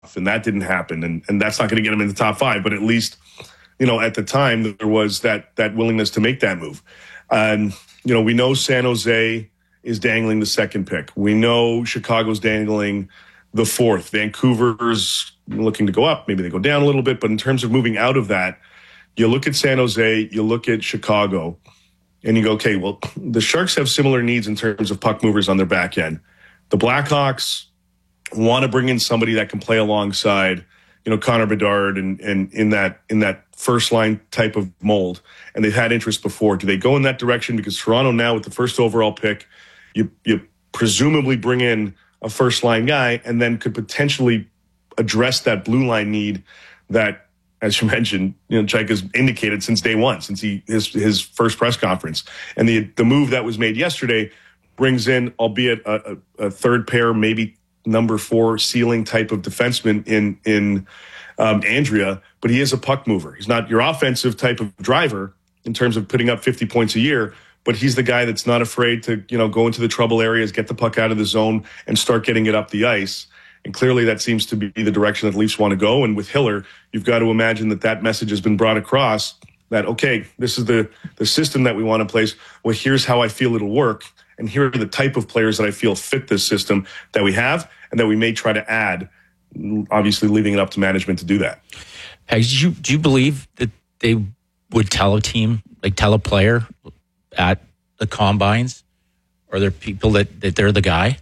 and that didn't happen. And that's not going to get him in the top 5, but at least, you know, at the time there was that willingness to make that move. And, you know, we know San Jose is dangling the 2nd pick. We know Chicago's dangling the 4th. Vancouver's looking to go up. Maybe they go down a little bit. But in terms of moving out of that, you look at San Jose, you look at Chicago, and you go, okay, well, the Sharks have similar needs in terms of puck movers on their back end. The Blackhawks want to bring in somebody that can play alongside, you know, Connor Bedard and in that first line type of mold. And they've had interest before. Do they go in that direction? Because Toronto now with the 1st overall pick, you presumably bring in a first line guy and then could potentially address that blue line need that, as you mentioned, you know, Chaika's indicated since day one, since his first press conference. And the move that was made yesterday brings in, albeit a third pair, maybe number 4 ceiling type of defenseman in Andrea, but he is a puck mover. He's not your offensive type of driver in terms of putting up 50 points a year, but he's the guy that's not afraid to, you know, go into the trouble areas, get the puck out of the zone, and start getting it up the ice. And clearly that seems to be the direction that the Leafs want to go. And with Hiller, you've got to imagine that message has been brought across that, okay, this is the system that we want in place. Well, here's how I feel it'll work. And here are the type of players that I feel fit this system that we have and that we may try to add, obviously leaving it up to management to do that. Hey, do you believe that they would tell a team, like tell a player at the combines, or there people that they're the guy?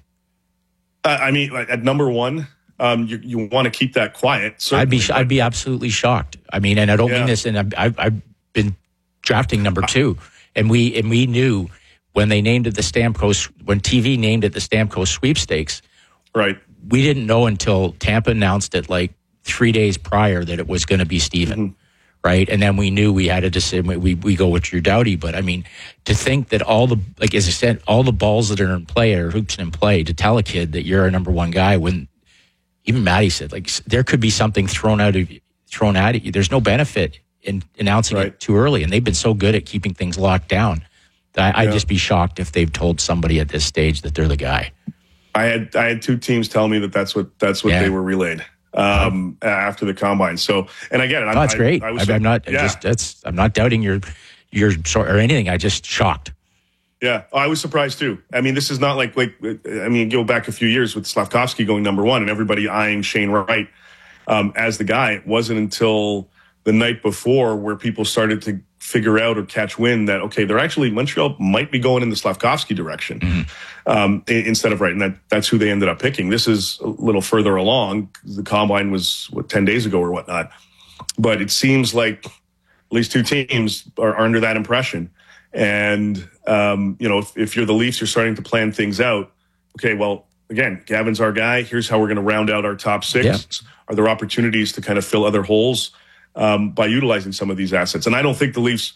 I mean, at number 1, you want to keep that quiet. Certainly. I'd be absolutely shocked. I mean, and I don't mean this, and I've been drafting number 2, and we knew when they named it when TV named it the Stamkos sweepstakes. Right. We didn't know until Tampa announced it like 3 days prior that it was going to be Steven. Mm-hmm. Right. And then we knew we had a decision. We go with Drew Doughty. But I mean, to think that as I said, all the balls that are in play or hoops in play, to tell a kid that you're a number 1 guy, when even Maddie said, like, there could be something thrown at you. There's no benefit in announcing it too early. And they've been so good at keeping things locked down. I'd just be shocked if they've told somebody at this stage that they're the guy. I had 2 teams tell me that that's what they were relayed after the combine. So, and again, that's great. I'm not doubting your or anything. I just shocked. Yeah, I was surprised too. I mean, this is not like go back a few years with Slafkovsky going number 1 and everybody eyeing Shane Wright as the guy. It wasn't until the night before where people started to figure out or catch wind that, okay, Montreal might be going in the Slafkovsky direction instead of Wright. And that's who they ended up picking. This is a little further along. The combine was 10 days ago or whatnot. But it seems like at least 2 teams are under that impression. And, if you're the Leafs, you're starting to plan things out. Okay, well, again, Gavin's our guy. Here's how we're going to round out our top 6. Yeah. Are there opportunities to kind of fill other holes by utilizing some of these assets? And I don't think the Leafs,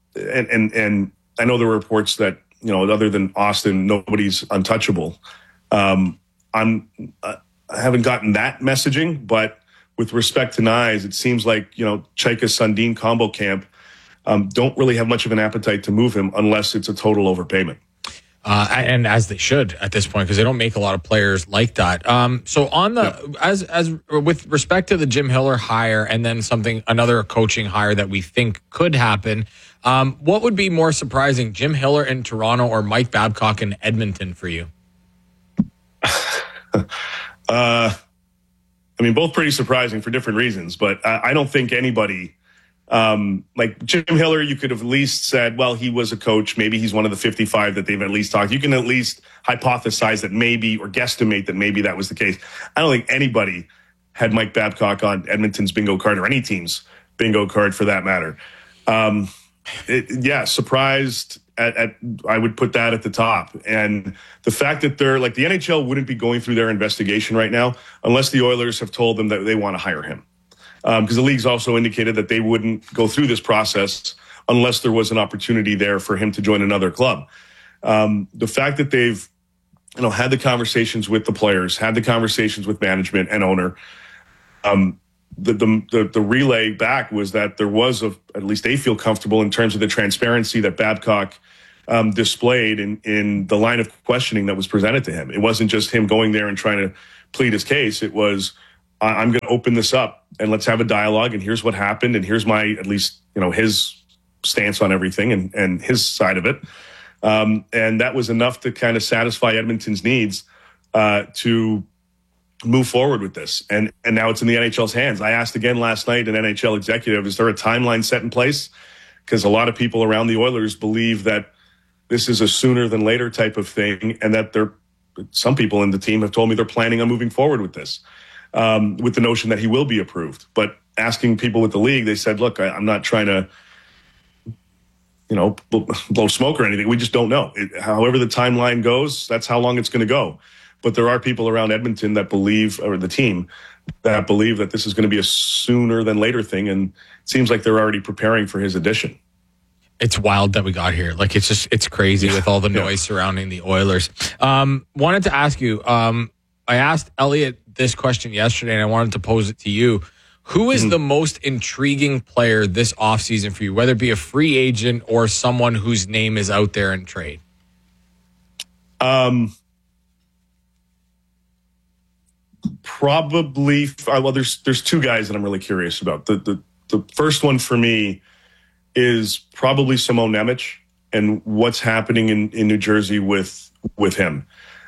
and I know there were reports that, other than Austin, nobody's untouchable. I haven't gotten that messaging, but with respect to Knies, it seems like, Chaika Sundin combo camp don't really have much of an appetite to move him unless it's a total overpayment. And as they should at this point, because they don't make a lot of players like that. So on the as with respect to the Jim Hiller hire and then another coaching hire that we think could happen, what would be more surprising, Jim Hiller in Toronto or Mike Babcock in Edmonton for you? Both pretty surprising for different reasons, but I don't think anybody. Like Jim Hiller, you could have at least said, well, he was a coach. Maybe he's one of the 55 that they've at least talked. You can at least hypothesize that maybe, or guesstimate that maybe that was the case. I don't think anybody had Mike Babcock on Edmonton's bingo card, or any team's bingo card for that matter. Surprised at I would put that at the top. And the fact that they're like, the NHL wouldn't be going through their investigation right now unless the Oilers have told them that they want to hire him. Because the league's also indicated that they wouldn't go through this process unless there was an opportunity there for him to join another club. The fact that they've, had the conversations with the players, had the conversations with management and owner, the relay back was that there was at least they feel comfortable in terms of the transparency that Babcock displayed in the line of questioning that was presented to him. It wasn't just him going there and trying to plead his case. It was, I'm going to open this up and let's have a dialogue. And here's what happened. And here's my, at least, his stance on everything and his side of it. And that was enough to kind of satisfy Edmonton's needs to move forward with this. And now it's in the NHL's hands. I asked again last night, an NHL executive, is there a timeline set in place? Because a lot of people around the Oilers believe that this is a sooner than later type of thing, and that some people in the team have told me they're planning on moving forward with this, with the notion that he will be approved. But asking people with the league, they said, look, I'm not trying to blow smoke or anything. We just don't know. However the timeline goes, that's how long it's going to go. But there are people around Edmonton that believe, or the team, that believe that this is going to be a sooner than later thing. And it seems like they're already preparing for his addition. It's wild that we got here. Like, it's crazy with all the noise surrounding the Oilers. Wanted to ask you, I asked Elliot this question yesterday, and I wanted to pose it to you. Who is the most intriguing player this offseason for you, whether it be a free agent or someone whose name is out there in trade? Probably, well, there's two guys that I'm really curious about. The first one for me is probably Simon Nemec and what's happening in New Jersey with him.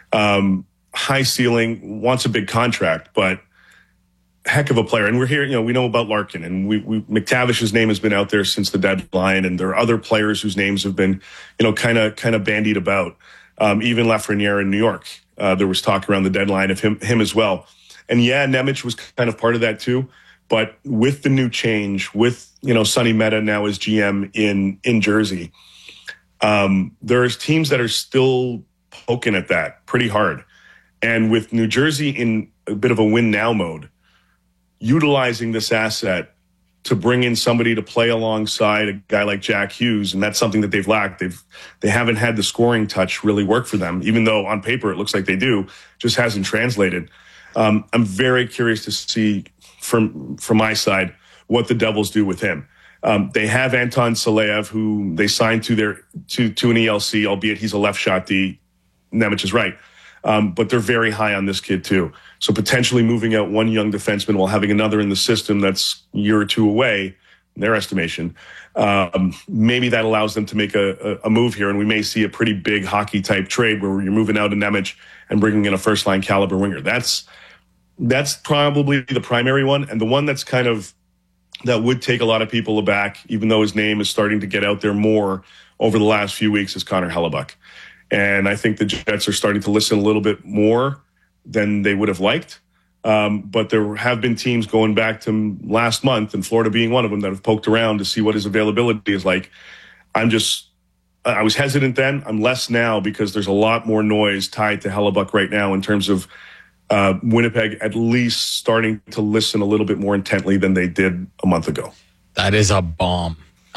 High ceiling, wants a big contract, but heck of a player. And we're here, we know about Larkin, and McTavish's name has been out there since the deadline, and there are other players whose names have been, kind of bandied about. Even Lafreniere in New York. There was talk around the deadline of him as well. And yeah, Nemec was kind of part of that too. But with the new change, with, Sonny Mehta now as GM in Jersey, there's teams that are still poking at that pretty hard. And with New Jersey in a bit of a win now mode, utilizing this asset to bring in somebody to play alongside a guy like Jack Hughes, and that's something that they've lacked. They haven't had the scoring touch really work for them, even though on paper it looks like they do, just hasn't translated. I'm very curious to see from my side what the Devils do with him. They have Anton Saleev, who they signed to an ELC, albeit he's a left shot D. Nemec is right. But they're very high on this kid too. So potentially moving out one young defenseman while having another in the system that's a year or two away, in their estimation, maybe that allows them to make a move here, and we may see a pretty big hockey type trade where you're moving out a Nemec and bringing in a first line caliber winger. That's probably the primary one, and the one that's that would take a lot of people aback, even though his name is starting to get out there more over the last few weeks, is Connor Hellebuck. And I think the Jets are starting to listen a little bit more than they would have liked. But there have been teams going back to last month, and Florida being one of them, that have poked around to see what his availability is like. I was hesitant then. I'm less now because there's a lot more noise tied to Hellebuck right now in terms of Winnipeg at least starting to listen a little bit more intently than they did a month ago. That is a bomb.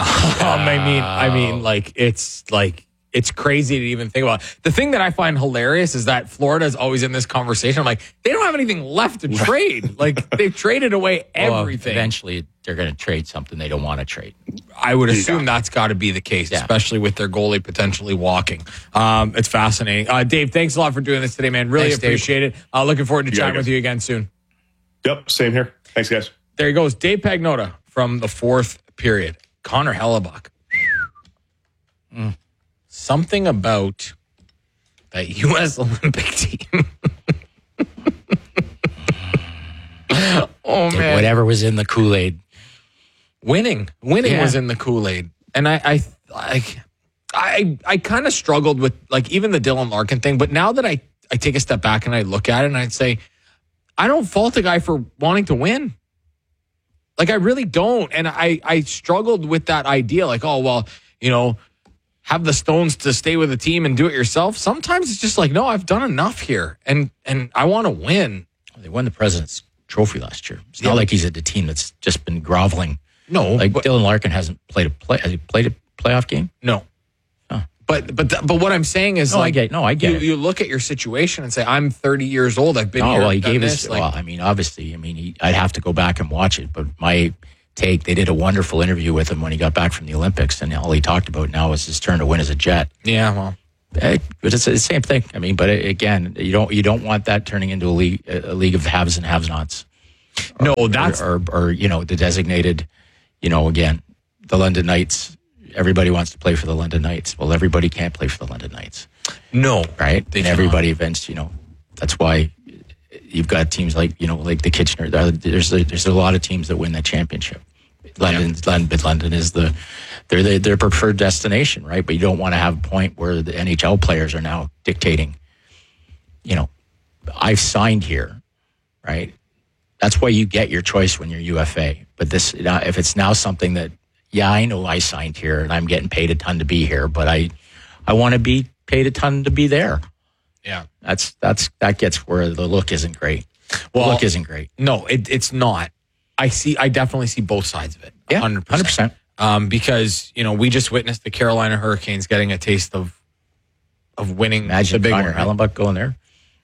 I mean, it's crazy to even think about. The thing that I find hilarious is that Florida is always in this conversation. I'm like, they don't have anything left to trade. Like, they've traded away everything. Well, eventually, they're going to trade something they don't want to trade. I would assume that's got to be the case, especially with their goalie potentially walking. It's fascinating. Dave, thanks a lot for doing this today, man. Really appreciate it. Looking forward to chatting with you again soon. Yep, same here. Thanks, guys. There he goes. Dave Pagnotta from the fourth period. Connor Hellebuck. Something about that U.S. Olympic team. Oh, man. Whatever was in the Kool-Aid. Winning was in the Kool-Aid. And I kind of struggled with, like, even the Dylan Larkin thing. But now that I take a step back and I look at it and I'd say, I don't fault a guy for wanting to win. Like, I really don't. And I struggled with that idea. Like, oh, well, have the stones to stay with the team and do it yourself. Sometimes it's just like, no, I've done enough here, and I want to win. They won the President's Trophy last year. It's not like he's at the team that's just been groveling. No, like Dylan Larkin hasn't played has he played a playoff game? No. Oh. But what I'm saying is, I get it. You look at your situation and say, I'm 30 years old. I've been here. Well, he gave us. Well, obviously, I'd have to go back and watch it, but my take, they did a wonderful interview with him when he got back from the Olympics, and all he talked about now is his turn to win as a Jet. Yeah, well, but it's the same thing. But again, you don't want that turning into a league of haves and have-nots. No, that's or you know, the designated, you know, again, the London Knights. Everybody wants to play for the London Knights. Well, everybody can't play for the London Knights. no, Right? And everybody events, you know, that's why you've got teams like, you know, like the Kitchener. There's a lot of teams that win that championship. London is their preferred destination, right? But you don't want to have a point where the NHL players are now dictating, you know, I've signed here, right? That's why you get your choice when you're UFA. But this, if it's now something that, yeah, I know I signed here and I'm getting paid a ton to be here, but I want to be paid a ton to be there. Yeah, that gets where the look isn't great. Well, the look isn't great. No, it's not. I definitely see both sides of it. Yeah, 100%. Because, you know, we just witnessed the Carolina Hurricanes getting a taste of winning. Imagine the big Connor one. Hellenbuck going there.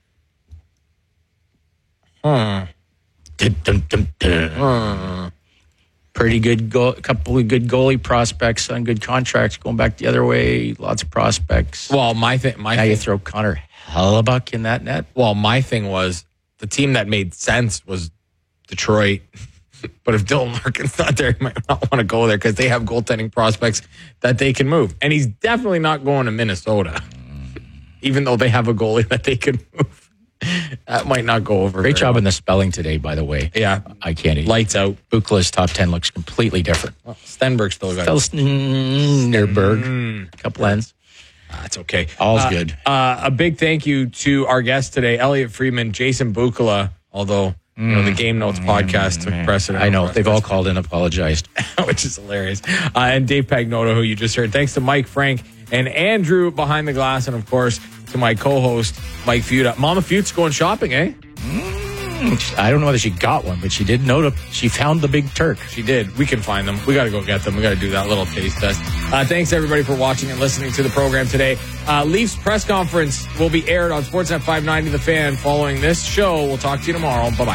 Pretty good couple of good goalie prospects on good contracts going back the other way. Lots of prospects. Well, now you throw Connor Hellenbuck in that net. Well, my thing was the team that made sense was Detroit. But if Dylan Larkin's not there, you might not want to go there because they have goaltending prospects that they can move. And he's definitely not going to Minnesota, even though they have a goalie that they can move. That might not go over. Great job in the spelling today, by the way. Yeah. I can't even. Lights out. Bukla's top 10 looks completely different. Well, Stenberg still got Stenberg. Couple ends. That's okay. All's good. A big thank you to our guests today, Elliot Friedman, Jason Bukala, although you know, the Game Notes podcast took precedent. I know. They've all called in, apologized. Which is hilarious. And Dave Pagnotta, who you just heard. Thanks to Mike, Frank, and Andrew behind the glass. And, of course, to my co-host, Mike Futa. Mama Fute's going shopping, eh? I don't know whether she got one, but she did know she found the Big Turk. She did. We can find them. We got to go get them. We got to do that little taste test. Thanks, everybody, for watching and listening to the program today. Leafs press conference will be aired on Sportsnet 590 The Fan following this show. We'll talk to you tomorrow. Bye-bye.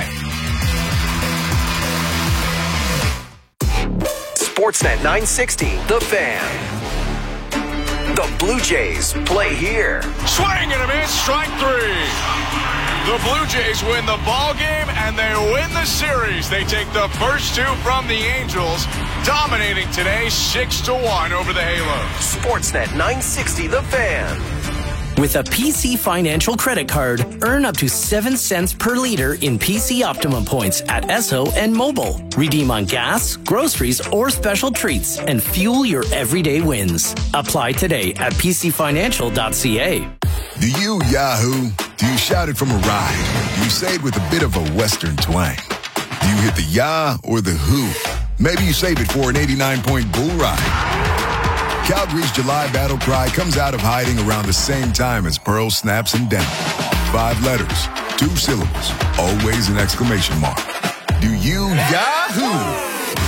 Sportsnet 960 The Fan. The Blue Jays play here. Swing and a miss, strike three. The Blue Jays win the ball game and they win the series. They take the first two from the Angels, dominating today 6-1 over the Halos. Sportsnet 960 The Fan. With a PC Financial credit card, earn up to 7 cents per liter in PC Optimum points at Esso and Mobile. Redeem on gas, groceries, or special treats and fuel your everyday wins. Apply today at pcfinancial.ca. Do you Yahoo? Do you shout it from a ride? Do you say it with a bit of a Western twang? Do you hit the Yah or the Who? Maybe you save it for an 89-point bull ride. Calgary's July battle cry comes out of hiding around the same time as Pearl snaps and down. 5 letters, 2 syllables, always an exclamation mark. Do you Yahoo?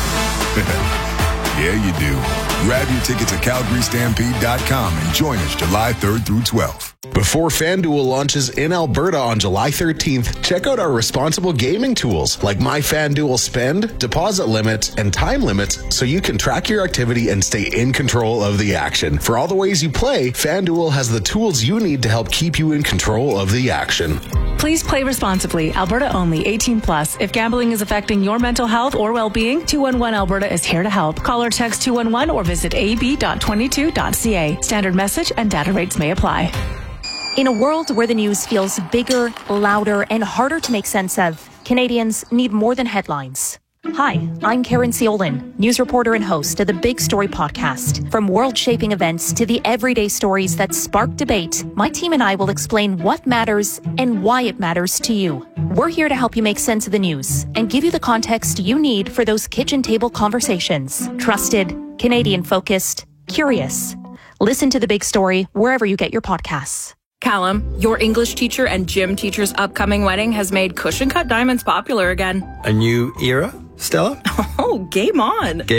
Yeah, you do. Grab your tickets at CalgaryStampede.com and join us July 3rd through 12th. Before FanDuel launches in Alberta on July 13th, check out our responsible gaming tools like My FanDuel Spend, deposit limits, and time limits so you can track your activity and stay in control of the action. For all the ways you play, FanDuel has the tools you need to help keep you in control of the action. Please play responsibly. Alberta only. 18 plus. If gambling is affecting your mental health or well-being, 211 Alberta is here to help. Call or text 211 or visit ab.22.ca. Standard message and data rates may apply. In a world where the news feels bigger, louder, and harder to make sense of, Canadians need more than headlines. Hi, I'm Karen Ciolin, news reporter and host of the Big Story podcast. From world-shaping events to the everyday stories that spark debate, my team and I will explain what matters and why it matters to you. We're here to help you make sense of the news and give you the context you need for those kitchen table conversations. Trusted, Canadian-focused, curious. Listen to The Big Story wherever you get your podcasts. Callum, your English teacher and gym teacher's upcoming wedding has made cushion cut diamonds popular again. A new era, Stella? Oh, game on. Game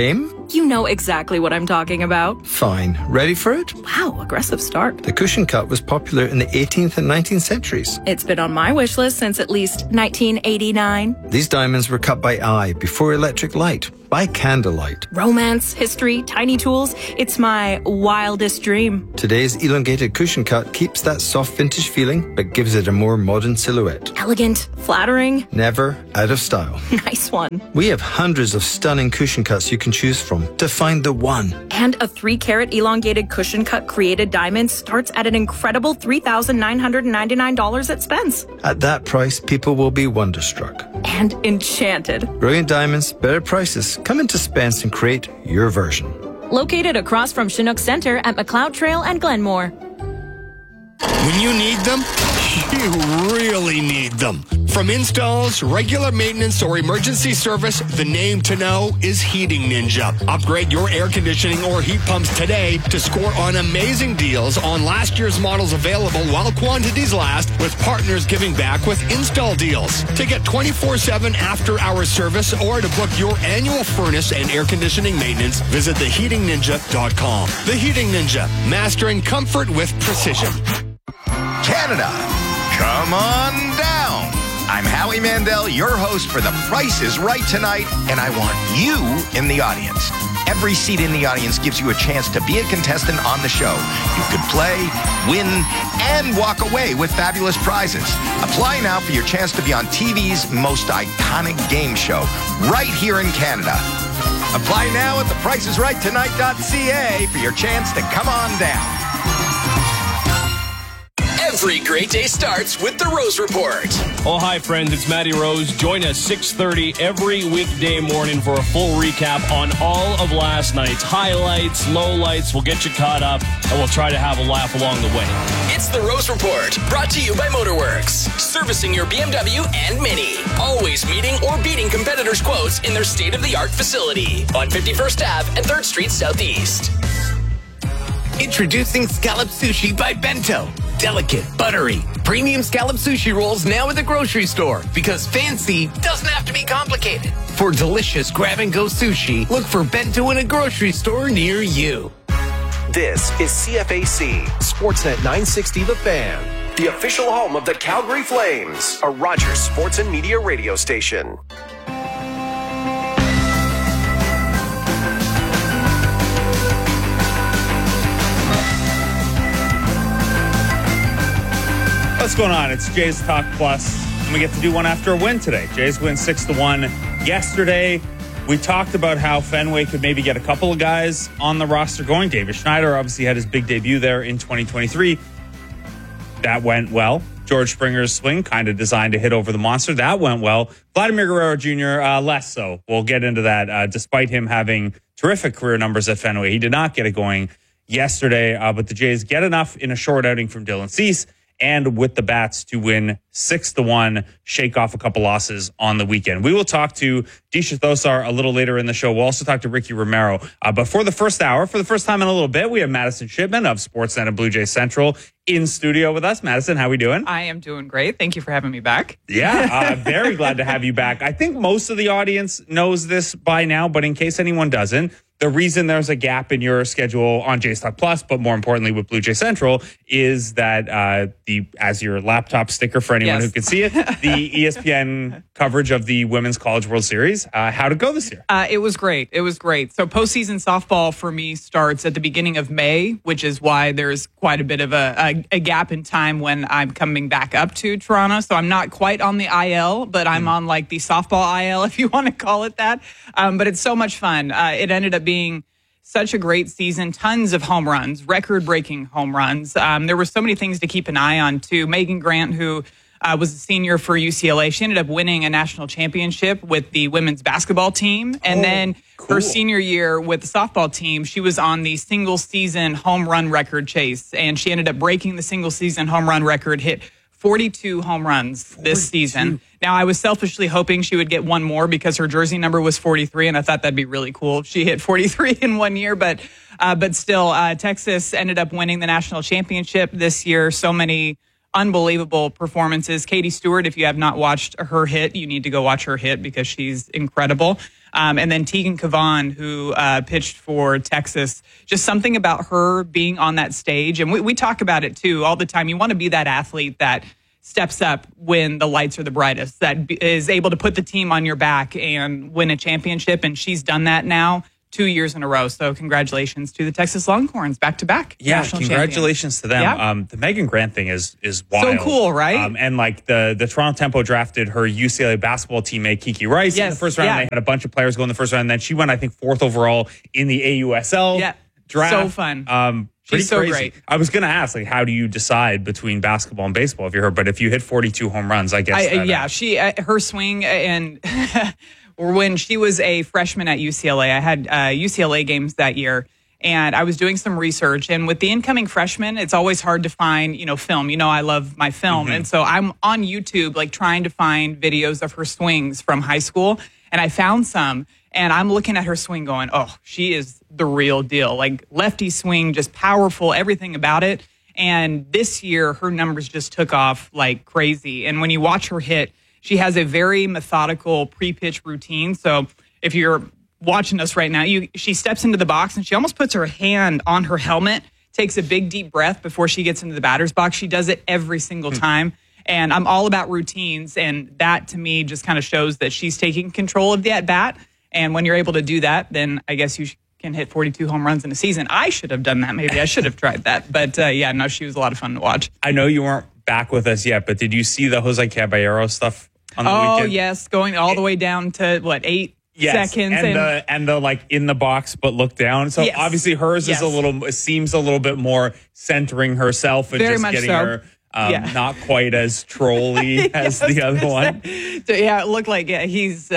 You know exactly what I'm talking about. Fine. Ready for it? Wow, aggressive start. The cushion cut was popular in the 18th and 19th centuries. It's been on my wish list since at least 1989. These diamonds were cut by eye before electric light, by candlelight. Romance, history, tiny tools. It's my wildest dream. Today's elongated cushion cut keeps that soft vintage feeling, but gives it a more modern silhouette. Elegant, flattering. Never out of style. Nice one. We have hundreds of stunning cushion cuts you can choose from to find the one. And a 3-carat elongated cushion cut created diamond starts at an incredible $3,999 at Spence. At that price, people will be wonderstruck. And enchanted. Brilliant diamonds, better prices. Come into Spence and create your version. Located across from Chinook Center at McLeod Trail and Glenmore. When you need them, you really need them. From installs, regular maintenance, or emergency service, the name to know is Heating Ninja. Upgrade your air conditioning or heat pumps today to score on amazing deals on last year's models available while quantities last, with partners giving back with install deals. To get 24/7 after-hour service or to book your annual furnace and air conditioning maintenance, visit theheatingninja.com. The Heating Ninja, mastering comfort with precision. Canada, come on down. I'm Howie Mandel, your host for The Price is Right tonight, and I want you in the audience. Every seat in the audience gives you a chance to be a contestant on the show. You could play, win, and walk away with fabulous prizes. Apply now for your chance to be on TV's most iconic game show, right here in Canada. Apply now at thepriceisrighttonight.ca for your chance to come on down. Every great day starts with the Rose Report. Oh, hi, friends. It's Matty Rose. Join us 6:30 every weekday morning for a full recap on all of last night's highlights, lowlights. We'll get you caught up, and we'll try to have a laugh along the way. It's the Rose Report, brought to you by Motorworks. Servicing your BMW and Mini. Always meeting or beating competitors' quotes in their state-of-the-art facility on 51st Ave and 3rd Street Southeast. Introducing Scallop Sushi by Bento. Delicate, buttery, premium scallop sushi rolls now at the grocery store, because fancy doesn't have to be complicated. For delicious grab-and-go sushi, look for Bento in a grocery store near you. This is CFAC, Sportsnet 960 The Fan, the official home of the Calgary Flames, a Rogers Sports and Media radio station. What's going on? It's Jays Talk Plus, and we get to do one after a win today. Jays win 6-1 yesterday. We talked about how Fenway could maybe get a couple of guys on the roster going. David Schneider obviously had his big debut there in 2023. That went well. George Springer's swing, kind of designed to hit over the monster. That went well. Vladimir Guerrero Jr., less so. We'll get into that. Despite him having terrific career numbers at Fenway, he did not get it going yesterday. But the Jays get enough in a short outing from Dylan Cease and with the bats to win 6-1, shake off a couple losses on the weekend. We will talk to Disha Thosar a little later in the show. We'll also talk to Ricky Romero. But for the first hour, for the first time in a little bit, we have Madison Shipman of Sportsnet and Blue Jays Central in studio with us. Madison, how are we doing? I am doing great. Thank you for having me back. Yeah, very glad to have you back. I think most of the audience knows this by now, but in case anyone doesn't, the reason there's a gap in your schedule on Jays Talk Plus, but more importantly with Blue Jay Central, is that as your laptop sticker for anyone who can see it, the ESPN coverage of the Women's College World Series. How'd it go this year? It was great. It was great. So postseason softball for me starts at the beginning of May, which is why there's quite a bit of a gap in time when I'm coming back up to Toronto. So I'm not quite on the IL, but I'm on like the softball IL, if you want to call it that. But it's so much fun. It ended up being such a great season, tons of home runs, record-breaking home runs. There were so many things to keep an eye on, too. Megan Grant, who was a senior for UCLA, she ended up winning a national championship with the women's basketball team. And then her senior year with the softball team, she was on the single-season home run record chase. And she ended up breaking the single-season home run record, hit 42 home runs this season. Now, I was selfishly hoping she would get one more because her jersey number was 43, and I thought that'd be really cool if she hit 43 in 1 year. But still, Texas ended up winning the national championship this year. So many unbelievable performances. Katie Stewart, if you have not watched her hit, you need to go watch her hit because she's incredible. And then Tegan Cavan, who pitched for Texas, just something about her being on that stage. And we talk about it, too, all the time. You want to be that athlete that steps up when the lights are the brightest, that is able to put the team on your back and win a championship. And she's done that now 2 years in a row. So congratulations to the Texas Longhorns, back-to-back. Yeah, congratulations to them. Yeah. The Megan Grant thing is wild. So cool, right? And like the Toronto Tempo drafted her UCLA basketball teammate Kiki Rice in the first round. Yeah. They had a bunch of players go in the first round. And then she went, I think, 4th overall in the AUSL draft. So fun. Pretty She's so crazy. great. I was going to ask, like, how do you decide between basketball and baseball if you're her? But if you hit 42 home runs, I guess. Her swing and when she was a freshman at UCLA, I had UCLA games that year, and I was doing some research. And with the incoming freshmen, it's always hard to find, film. I love my film, and so I'm on YouTube, like trying to find videos of her swings from high school, and I found some. And I'm looking at her swing going, oh, she is the real deal. Like lefty swing, just powerful, everything about it. And this year, her numbers just took off like crazy. And when you watch her hit, she has a very methodical pre-pitch routine. So if you're watching us right now, she steps into the box and she almost puts her hand on her helmet, takes a big deep breath before she gets into the batter's box. She does it every single time. And I'm all about routines. And that to me just kind of shows that she's taking control of the at-bat. And when you're able to do that, then I guess you can hit 42 home runs in a season. I should have done that. Maybe I should have tried that. But she was a lot of fun to watch. I know you weren't back with us yet, but did you see the Jose Caballero stuff on the weekend? Oh, yes. Going all the way down to, 8 seconds? And the like in the box but look down. So obviously hers is seems a little bit more centering herself and very just much getting so. her not quite as trolly as the other one. So, it looked like he's...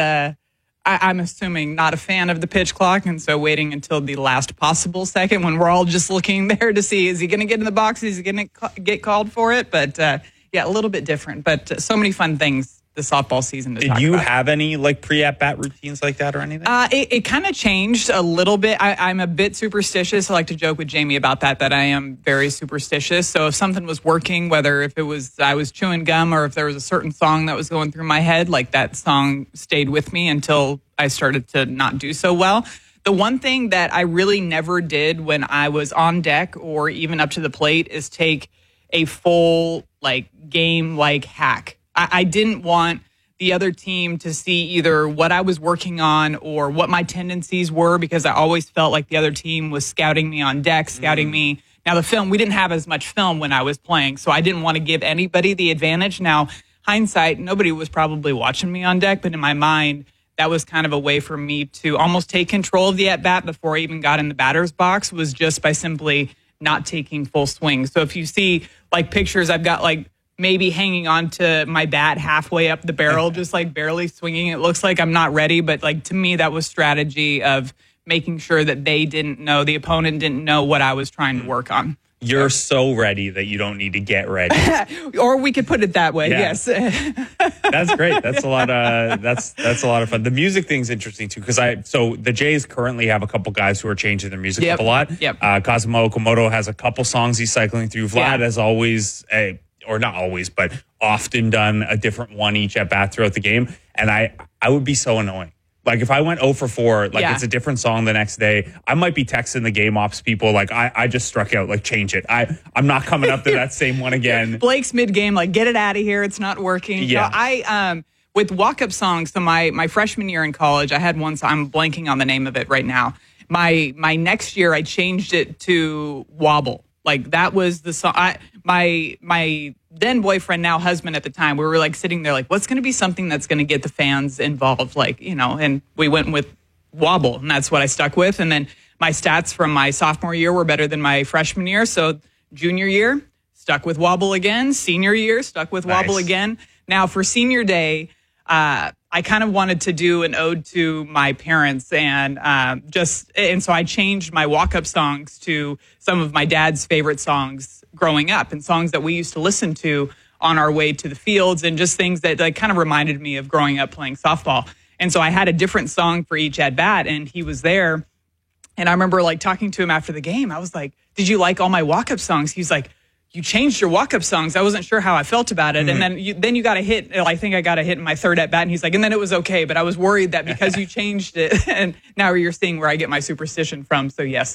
I'm assuming not a fan of the pitch clock, and so waiting until the last possible second when we're all just looking there to see, is he going to get in the box? Is he going to get called for it? But, a little bit different. But so many fun things the softball season to talk about. Did you have any pre-at-bat routines like that or anything? It kind of changed a little bit. I'm a bit superstitious. I like to joke with Jamie about that I am very superstitious. So if something was working, whether if it was I was chewing gum or if there was a certain song that was going through my head, like that song stayed with me until I started to not do so well. The one thing that I really never did when I was on deck or even up to the plate is take a full game hack. I didn't want the other team to see either what I was working on or what my tendencies were, because I always felt like the other team was scouting me on deck, scouting me. Now, the film, we didn't have as much film when I was playing, so I didn't want to give anybody the advantage. Now, hindsight, nobody was probably watching me on deck, but in my mind, that was kind of a way for me to almost take control of the at-bat before I even got in the batter's box, was just by simply not taking full swings. So if you see pictures, I've got maybe hanging on to my bat halfway up the barrel, just barely swinging. It looks like I'm not ready, but to me, that was strategy of making sure that the opponent didn't know what I was trying to work on. You're so ready that you don't need to get ready. Or we could put it that way. Yeah. Yes. That's great. That's a lot of that's a lot of fun. The music thing's interesting too, because the Jays currently have a couple guys who are changing their music up a lot. Yep. Kazuma Okamoto has a couple songs he's cycling through. Vlad has always or not always, but often done a different one each at bat throughout the game. And I would be so annoying. If I went 0 for 4, it's a different song the next day, I might be texting the game ops people, I just struck out, change it. I'm not coming up to that same one again. Blake's mid-game, get it out of here. It's not working. Yeah. So with walk-up songs, so my freshman year in college, I had one song, I'm blanking on the name of it right now. My next year, I changed it to Wobble. That was the song. My then boyfriend, now husband at the time, we were sitting there what's going to be something that's going to get the fans involved, and we went with Wobble, and that's what I stuck with. And then my stats from my sophomore year were better than my freshman year. So junior year, stuck with Wobble again. Senior year, stuck with Wobble again. Now for senior day, I kind of wanted to do an ode to my parents, and so I changed my walk-up songs to some of my dad's favorite songs growing up, and songs that we used to listen to on our way to the fields, and just things that kind of reminded me of growing up playing softball. And so I had a different song for each at bat, and he was there. And I remember talking to him after the game. I was like, "Did you like all my walk-up songs?" He's like, you changed your walk-up songs. I wasn't sure how I felt about it. And then you got a hit. I think I got a hit in my third at bat. And he's like, and then it was okay. But I was worried that because you changed it, and now you're seeing where I get my superstition from. So yes,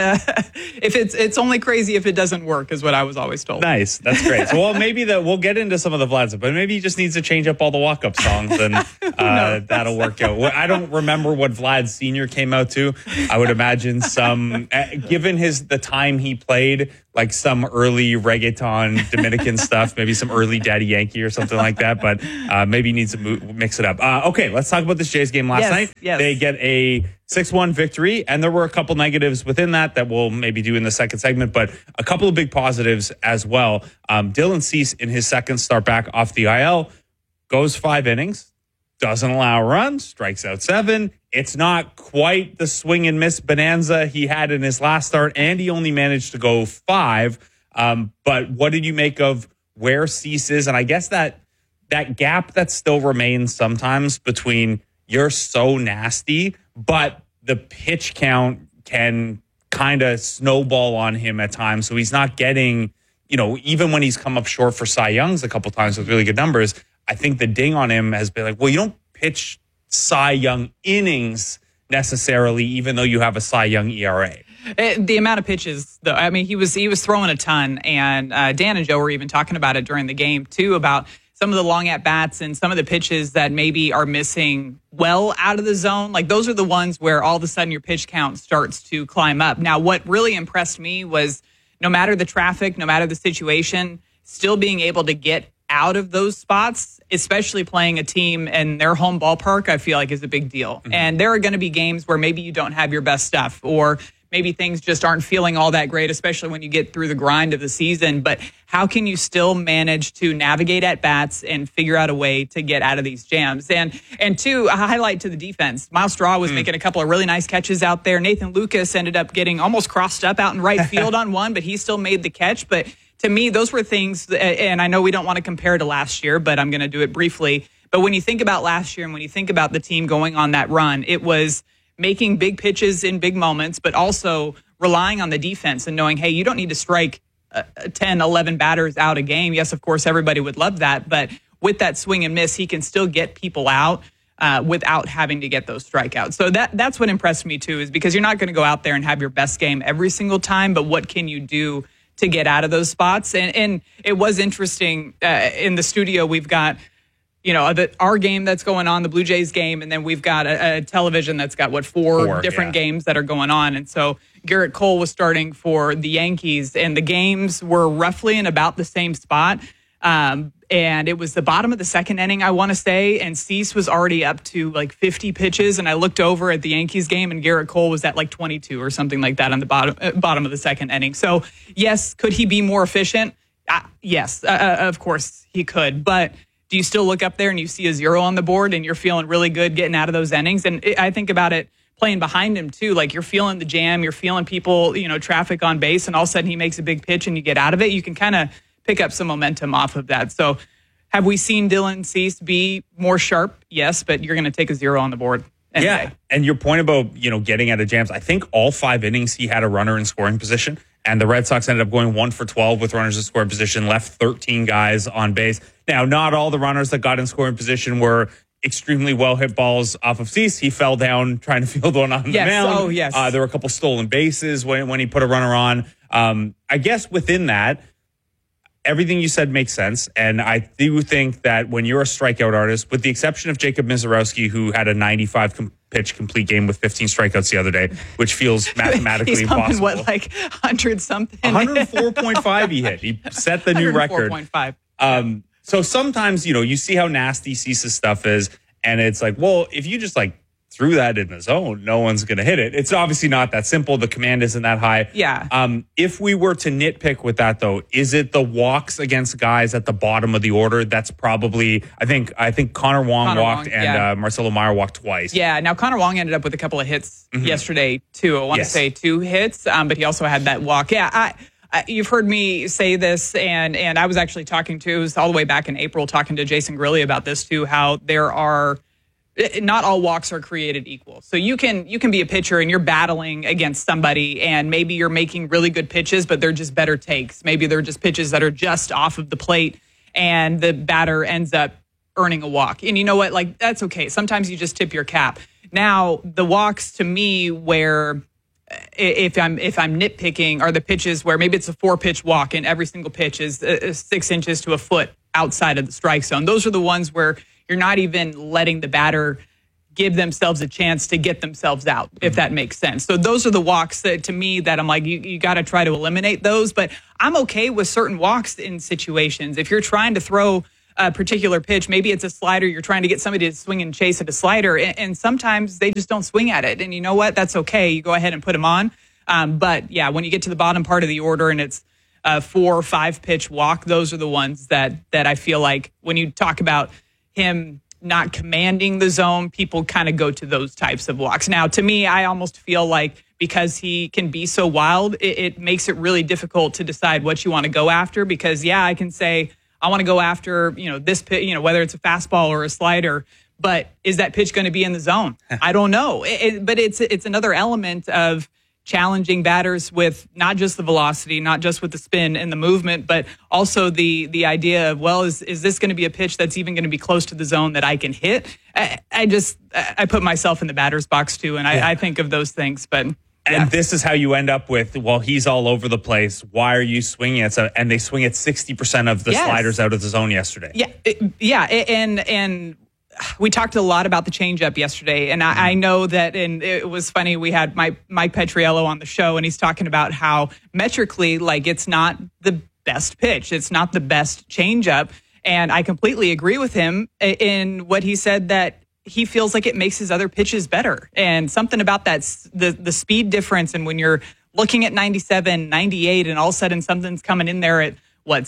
if it's only crazy if it doesn't work, is what I was always told. Nice, that's great. So well, maybe we'll get into some of the Vlad's, but maybe he just needs to change up all the walk-up songs, and that'll work out. I don't remember what Vlad Sr. came out to. I would imagine some, given the time he played, like some early reggaeton Dominican stuff, maybe some early Daddy Yankee or something like that, but maybe he needs to mix it up. Okay, let's talk about this Jays game last night. Yes. They get a 6-1 victory, and there were a couple negatives within that we'll maybe do in the second segment, but a couple of big positives as well. Dylan Cease, in his second start back off the IL, goes 5 innings, doesn't allow runs, strikes out 7. It's not quite the swing and miss bonanza he had in his last start, and he only managed to go 5. But what did you make of where Cease is? And I guess that gap that still remains sometimes between you're so nasty, but the pitch count can kind of snowball on him at times. So he's not getting, even when he's come up short for Cy Youngs a couple times with really good numbers, I think the ding on him has been like, well, you don't pitch Cy Young innings necessarily, even though you have a Cy Young ERA. The amount of pitches, though, I mean, he was throwing a ton, and Dan and Joe were even talking about it during the game too, about some of the long at bats and some of the pitches that maybe are missing well out of the zone. Like those are the ones where all of a sudden your pitch count starts to climb up. Now, what really impressed me was no matter the traffic, no matter the situation, still being able to get out of those spots, especially playing a team in their home ballpark, I feel like is a big deal. Mm-hmm. And there are going to be games where maybe you don't have your best stuff, or maybe things just aren't feeling all that great, especially when you get through the grind of the season. But how can you still manage to navigate at bats and figure out a way to get out of these jams? And two, a highlight to the defense. Miles Straw was making a couple of really nice catches out there. Nathan Lucas ended up getting almost crossed up out in right field on one, but he still made the catch. But to me, those were things, and I know we don't want to compare to last year, but I'm going to do it briefly. But when you think about last year and when you think about the team going on that run, it was making big pitches in big moments, but also relying on the defense and knowing, hey, you don't need to strike 10, 11 batters out a game. Yes, of course, everybody would love that. But with that swing and miss, he can still get people out without having to get those strikeouts. So that's what impressed me, too, is because you're not going to go out there and have your best game every single time, but what can you do to get out of those spots? And it was interesting. In the studio, we've got our game that's going on, the Blue Jays game, and then we've got a television that's got, four different games that are going on. And so Garrett Cole was starting for the Yankees, and the games were roughly in about the same spot. And it was the bottom of the second inning, I want to say, and Cease was already up to like 50 pitches. And I looked over at the Yankees game, and Garrett Cole was at like 22 or something like that on the bottom of the second inning. So, yes, could he be more efficient? Yes, of course he could. But do you still look up there and you see a 0 on the board and you're feeling really good getting out of those innings? And I think about it playing behind him too. Like you're feeling the jam, you're feeling people, traffic on base, and all of a sudden he makes a big pitch and you get out of it. You can kind of pick up some momentum off of that. So have we seen Dylan Cease be more sharp? Yes, but you're going to take a 0 on the board anyway. Yeah, and your point about, getting out of jams, I think all 5 innings he had a runner in scoring position, and the Red Sox ended up going 1 for 12 with runners in scoring position, left 13 guys on base. Now, not all the runners that got in scoring position were extremely well hit balls off of Cease. He fell down trying to field one on the mound. Oh, yes. There were a couple stolen bases when he put a runner on. I guess within that, everything you said makes sense. And I do think that when you're a strikeout artist, with the exception of Jacob Mizorowski, who had a 95 pitch complete game with 15 strikeouts the other day, which feels mathematically impossible. He's pumping, 100 something? 104.5 he hit. He set the new record. 104.5. So sometimes, you see how nasty Cease's stuff is, and it's like, well, if you just threw that in the zone, no one's going to hit it. It's obviously not that simple. The command isn't that high. Yeah. If we were to nitpick with that, though, is it the walks against guys at the bottom of the order? That's probably, I think Connor Wong walked and Marcelo Meyer walked twice. Yeah. Now, Connor Wong ended up with a couple of hits yesterday, too. I want to say 2 hits, but he also had that walk. Yeah. You've heard me say this, and I was actually it was all the way back in April, talking to Jason Grilli about this, too, how there are not all walks are created equal. So you can be a pitcher and you're battling against somebody and maybe you're making really good pitches, but they're just better takes. Maybe they're just pitches that are just off of the plate and the batter ends up earning a walk. And you know what? Like, that's okay. Sometimes you just tip your cap. Now, the walks to me where if I'm nitpicking are the pitches where maybe it's a 4-pitch walk and every single pitch is 6 inches to a foot outside of the strike zone. Those are the ones where you're not even letting the batter give themselves a chance to get themselves out, if that makes sense. So those are the walks that, to me, that I'm like, you got to try to eliminate those. But I'm okay with certain walks in situations. If you're trying to throw a particular pitch, maybe it's a slider, you're trying to get somebody to swing and chase at a slider, and sometimes they just don't swing at it. And you know what? That's okay. You go ahead and put them on. But yeah, when you get to the bottom part of the order and it's a 4 or 5 pitch walk, those are the ones that I feel like when you talk about him not commanding the zone, people kind of go to those types of walks. Now, to me, I almost feel like because he can be so wild, it makes it really difficult to decide what you want to go after. Because, yeah, I can say, I want to go after, this pitch, whether it's a fastball or a slider, but is that pitch going to be in the zone? I don't know. But it's another element of challenging batters with not just the velocity, not just with the spin and the movement, but also the idea of, well, is this going to be a pitch that's even going to be close to the zone that I can hit? I put myself in the batter's box too, and I think of those things. But and this is how you end up with, well, he's all over the place. Why are you swinging it? So, and they swing at 60% of the sliders out of the zone yesterday. And we talked a lot about the changeup yesterday, and I know that, and it was funny, we had Mike Petriello on the show, and he's talking about how metrically, like, it's not the best pitch. It's not the best changeup. And I completely agree with him in what he said, that he feels like it makes his other pitches better. And something about that, the speed difference, and when you're looking at 97, 98, and all of a sudden something's coming in there at,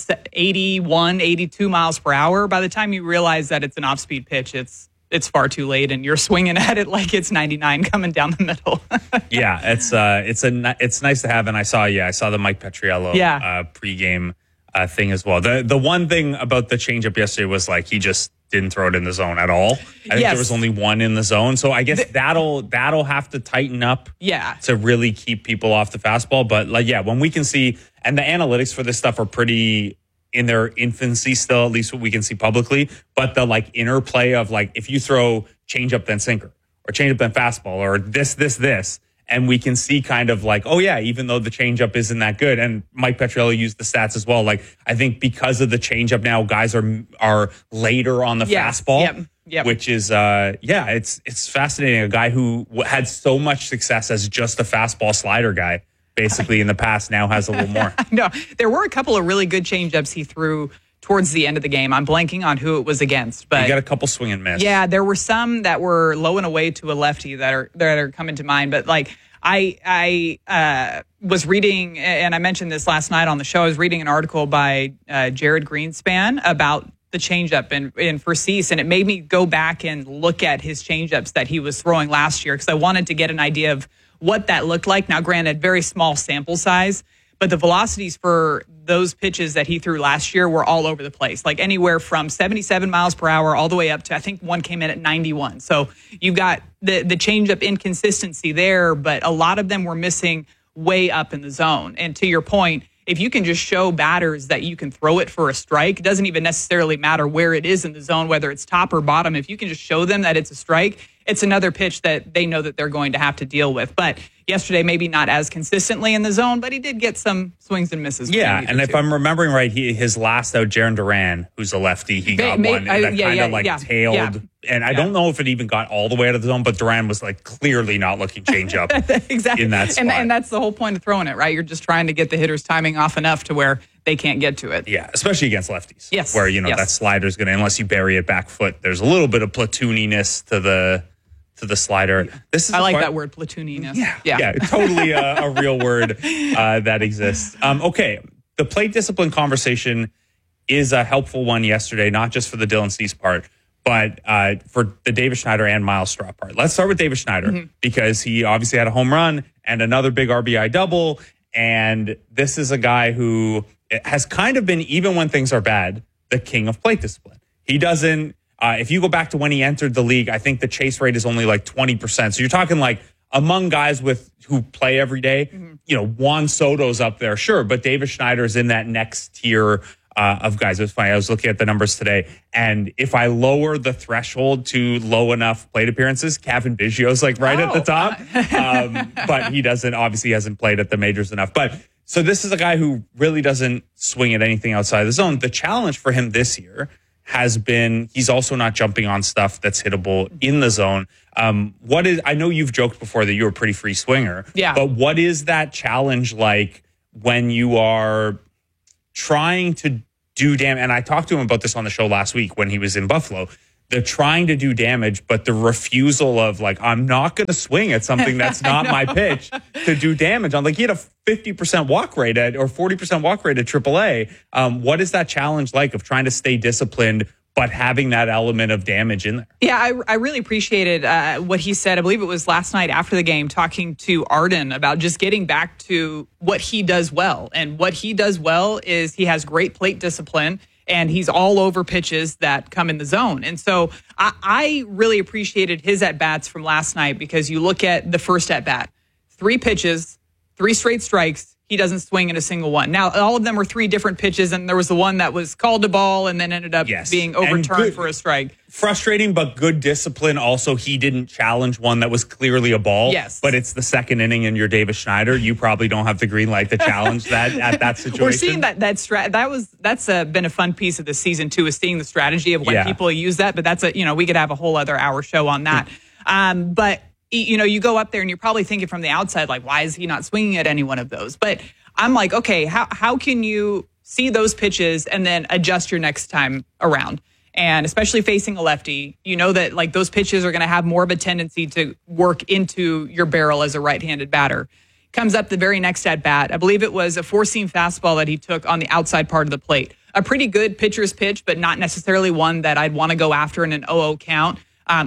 81, 82 miles per hour. By the time you realize that it's an off-speed pitch, it's far too late, and you're swinging at it like it's 99 coming down the middle. Yeah, it's nice to have, and I saw the Mike Petriello pregame thing as well. The one thing about the changeup yesterday was, like, he just didn't throw it in the zone at all. I think there was only one in the zone, so I guess that'll have to tighten up to really keep people off the fastball. But when we can see, and the analytics for this stuff are pretty in their infancy still, at least what we can see publicly, but the interplay of, if you throw changeup then sinker, or changeup then fastball, or this, and we can see kind of even though the changeup isn't that good, and Mike Petriello used the stats as well. I think because of the changeup now, guys are later on the fastball, which is it's fascinating. A guy who had so much success as just a fastball slider guy, basically in the past, now has a little more. No, there were a couple of really good changeups he threw towards the end of the game. I'm blanking on who it was against, but you got a couple swing and miss. Yeah, there were some that were low and away to a lefty that are coming to mind. But I was reading, and I mentioned this last night on the show. I was reading an article by Jared Greenspan about the changeup in for Cease, and it made me go back and look at his changeups that he was throwing last year, because I wanted to get an idea of what that looked like. Now, granted, very small sample size, but the velocities for those pitches that he threw last year were all over the place, like anywhere from 77 miles per hour all the way up to, I think one came in at 91. So you've got the changeup inconsistency there, but a lot of them were missing way up in the zone. And to your point, if you can just show batters that you can throw it for a strike, it doesn't even necessarily matter where it is in the zone, whether it's top or bottom. If you can just show them that it's a strike, it's another pitch that they know that they're going to have to deal with. But yesterday, maybe not as consistently in the zone, but he did get some swings and misses. Yeah, and if I'm remembering right, his last out, Jaron Duran, who's a lefty, he got one that tailed. Yeah. And I don't know if it even got all the way out of the zone, but Duran was clearly not looking change up exactly in that spot. And that's the whole point of throwing it, right? You're just trying to get the hitter's timing off enough to where they can't get to it. Yeah, especially against lefties. Yes. Where, that slider's going to, unless you bury it back foot, there's a little bit of platooniness to the slider. I like that word, platooniness. Yeah, totally a real word that exists. Okay, the plate discipline conversation is a helpful one yesterday, not just for the Dylan Cease part, but for the Davis Schneider and Miles Straw part. Let's start with Davis Schneider, because he obviously had a home run and another big RBI double, and this is a guy who has kind of been, even when things are bad, the king of plate discipline. He doesn't, If you go back to when he entered the league, I think the chase rate is only like 20%. So you're talking like among guys who play every day, Juan Soto's up there, sure, but Davis Schneider's in that next tier of guys. It was funny. I was looking at the numbers today, and if I lower the threshold to low enough plate appearances, Cavan Biggio's like right at the top. But he obviously hasn't played at the majors enough. But so this is a guy who really doesn't swing at anything outside the zone. The challenge for him this year has been he's also not jumping on stuff that's hittable in the zone. I know you've joked before that you're a pretty free swinger. Yeah. But what is that challenge like when you are trying to do damage? And I talked to him about this on the show last week when he was in Buffalo. The trying to do damage, but the refusal of like, I'm not going to swing at something that's not my pitch to do damage on. Like he had a 50% walk rate or 40% walk rate at AAA. What is that challenge like of trying to stay disciplined, but having that element of damage in there? Yeah, I really appreciated what he said. I believe it was last night after the game, talking to Arden about just getting back to what he does well. And what he does well is he has great plate discipline, and he's all over pitches that come in the zone. And so I really appreciated his at-bats from last night, because you look at the first at-bat, 3 pitches, 3 straight strikes. He doesn't swing in a single one. Now, all of them were 3 different pitches, and there was the one that was called a ball and then ended up being overturned for a strike. Frustrating, but good discipline. Also, he didn't challenge one that was clearly a ball. Yes. But it's the second inning and you're Davis Schneider. You probably don't have the green light to challenge that at that situation. We're seeing that's been a fun piece of the season, too, is seeing the strategy of when people use that. But that's we could have a whole other hour show on that. But you go up there and you're probably thinking from the outside, like, why is he not swinging at any one of those? But I'm like, okay, how can you see those pitches and then adjust your next time around? And especially facing a lefty, you know that like those pitches are going to have more of a tendency to work into your barrel as a right-handed batter. Comes up the very next at bat. I believe it was a 4-seam fastball that he took on the outside part of the plate. A pretty good pitcher's pitch, but not necessarily one that I'd want to go after in an 0-0 count.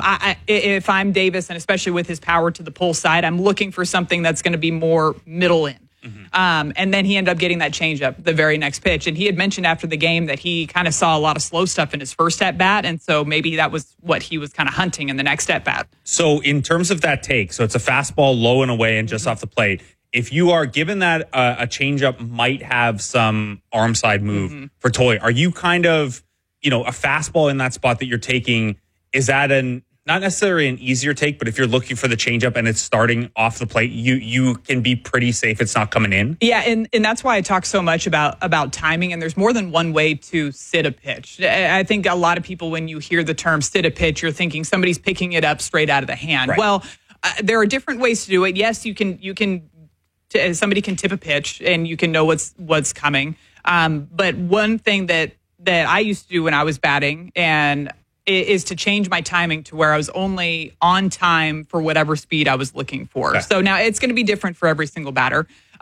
If I'm Davis, and especially with his power to the pull side, I'm looking for something that's going to be more middle in. And then he ended up getting that changeup the very next pitch. And he had mentioned after the game that he kind of saw a lot of slow stuff in his first at bat. And so maybe that was what he was kind of hunting in the next at bat. So in terms of that take, so it's a fastball low and away and just off the plate. If you are given that a changeup might have some arm side move for Toy, are you kind of, a fastball in that spot that you're taking? Is that not necessarily an easier take, but if you're looking for the changeup and it's starting off the plate, you can be pretty safe it's not coming in? Yeah, and that's why I talk so much about timing, and there's more than one way to sit a pitch. I think a lot of people, when you hear the term sit a pitch, you're thinking somebody's picking it up straight out of the hand. Right. Well, there are different ways to do it. Yes, you can somebody can tip a pitch and you can know what's coming. But one thing that I used to do when I was batting and is to change my timing to where I was only on time for whatever speed I was looking for. Okay. So now it's going to be different for every single batter.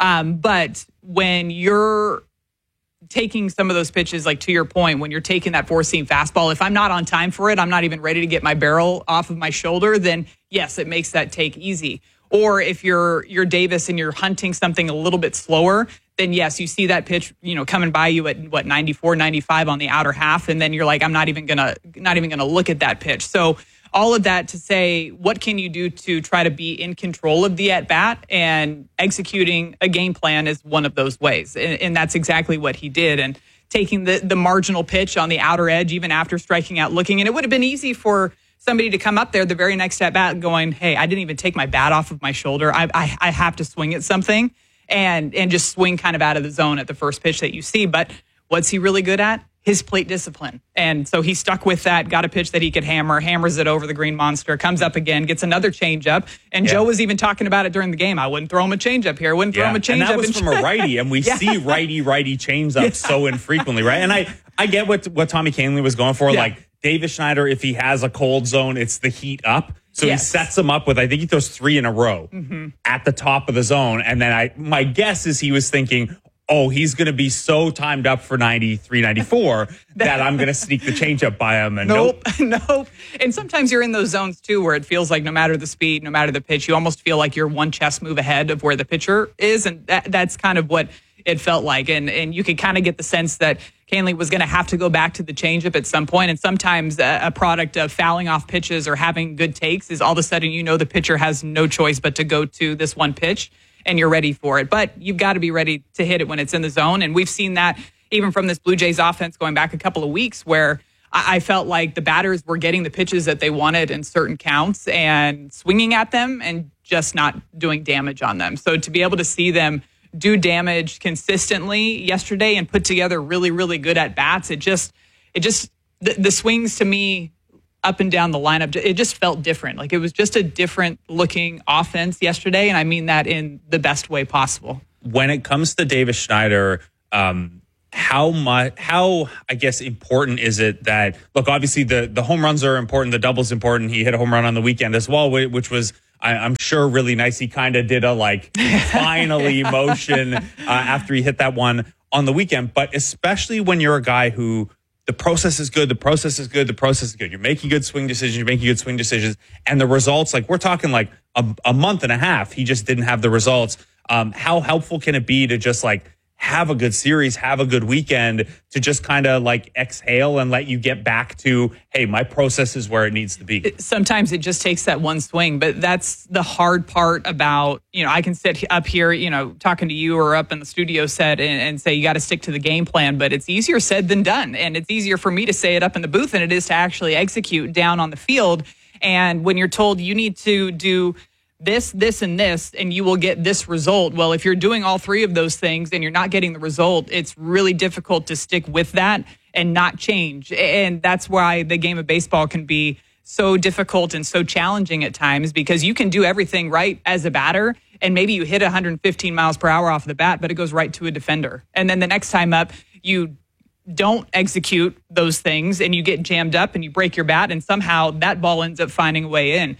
But when you're taking some of those pitches, like to your point, when you're taking that 4-seam fastball, if I'm not on time for it, I'm not even ready to get my barrel off of my shoulder, then yes, it makes that take easy. Or if you're Davis and you're hunting something a little bit slower, then yes, you see that pitch, coming by you at 94, 95 on the outer half, and then you're like, I'm not even gonna look at that pitch. So all of that to say, what can you do to try to be in control of the at bat, and executing a game plan is one of those ways, and that's exactly what he did. And taking the marginal pitch on the outer edge, even after striking out, looking, and it would have been easy for somebody to come up there the very next at bat going, hey, I didn't even take my bat off of my shoulder. I have to swing at something and just swing kind of out of the zone at the first pitch that you see. But what's he really good at? His plate discipline. And so he stuck with that, got a pitch that he could hammers it over the green monster, comes up again, gets another changeup. And Joe was even talking about it during the game. I wouldn't throw him a changeup here. And that was from a righty. And we see righty changeups so infrequently, right? And I get what Tommy Kahnle was going for. Like Davis Schneider, if he has a cold zone, it's the heat up. So he sets him up with, I think he throws 3 in a row at the top of the zone. And then my guess is he was thinking, oh, he's going to be so timed up for 93, 94 that I'm going to sneak the changeup by him. And nope. And sometimes you're in those zones too, where it feels like no matter the speed, no matter the pitch, you almost feel like you're one chess move ahead of where the pitcher is. And that's kind of what it felt like. And you could kind of get the sense that Kahnle was going to have to go back to the changeup at some point. And sometimes a product of fouling off pitches or having good takes is all of a sudden, the pitcher has no choice but to go to this one pitch and you're ready for it. But you've got to be ready to hit it when it's in the zone. And we've seen that even from this Blue Jays offense going back a couple of weeks where I felt like the batters were getting the pitches that they wanted in certain counts and swinging at them and just not doing damage on them. So to be able to see them do damage consistently yesterday and put together really, really good at bats, the swings to me up and down the lineup, it just felt different. Like it was just a different looking offense yesterday. And I mean that in the best way possible. When it comes to Davis Schneider, how I guess important is it that, look, obviously the home runs are important, the double's important. He hit a home run on the weekend as well, which was, I'm sure, really nice. He kind of did a finally motion after he hit that one on the weekend. But especially when you're a guy who the process is good, you're making good swing decisions, and the results, we're talking a month and a half, he just didn't have the results. How helpful can it be to just have a good series, have a good weekend, to just kind of exhale and let you get back to, hey, my process is where it needs to be? Sometimes it just takes that one swing, but that's the hard part about, I can sit up here, talking to you or up in the studio set and say, you got to stick to the game plan, but it's easier said than done. And it's easier for me to say it up in the booth than it is to actually execute down on the field. And when you're told you need to do this, and this, and you will get this result. Well, if you're doing all three of those things and you're not getting the result, it's really difficult to stick with that and not change. And that's why the game of baseball can be so difficult and so challenging at times, because you can do everything right as a batter, and maybe you hit 115 miles per hour off the bat, but it goes right to a defender. And then the next time up, you don't execute those things and you get jammed up and you break your bat, and somehow that ball ends up finding a way in.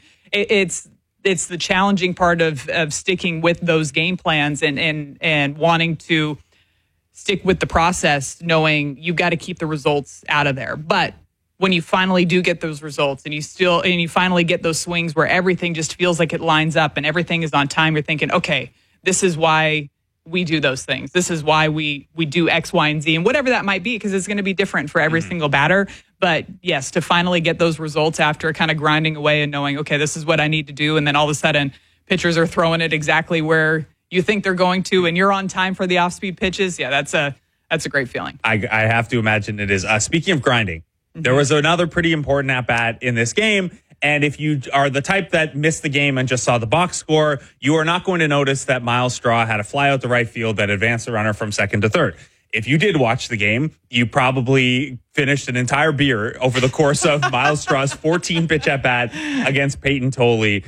It's the challenging part of sticking with those game plans and wanting to stick with the process, knowing you've got to keep the results out of there. But when you finally do get those results and you finally get those swings where everything just feels like it lines up and everything is on time, you're thinking, okay, this is why we do those things. This is why we do X, Y, and Z, and whatever that might be, because it's going to be different for every single batter. But yes, to finally get those results after kind of grinding away and knowing, okay, this is what I need to do. And then all of a sudden pitchers are throwing it exactly where you think they're going to, and you're on time for the off-speed pitches. Yeah, that's a great feeling. I have to imagine it is. Speaking of grinding, there was another pretty important at-bat in this game. And if you are the type that missed the game and just saw the box score, you are not going to notice that Miles Straw had a fly out the right field that advanced the runner from second to third. If you did watch the game, you probably finished an entire beer over the course of Miles Straw's 14-pitch at-bat against Peyton Tolley.